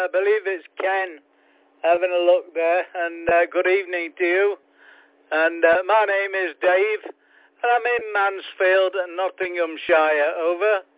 I believe it's Ken having a look there, and good evening to you. And my name is Dave, and I'm in Mansfield, Nottinghamshire. Over.